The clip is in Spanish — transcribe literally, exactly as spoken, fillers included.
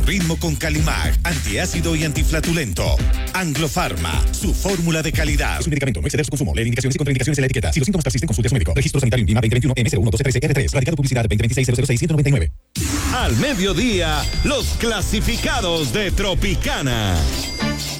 Ritmo con Calimac, antiácido y antiflatulento. Anglofarma, su fórmula de calidad. Es un medicamento, no exceder su consumo. Leer indicaciones y contraindicaciones en la etiqueta. Si los síntomas persisten, consulte a su médico. Registro sanitario INVIMA veinte veintiuno M cero uno doce trece R tres. Radicado publicidad veinte veintiséis cero cero seis ciento noventa y nueve. Al mediodía, los clasificados de Tropicana.